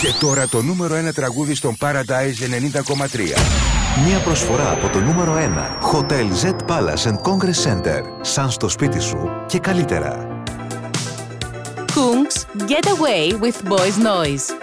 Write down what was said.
Και τώρα το νούμερο 1 τραγούδι στον Paradise 90,3. Μια προσφορά από το νούμερο 1 Hotel Z Palace and Congress Center. Σαν στο σπίτι σου και καλύτερα. Kungs, Get Away with Boys Noise.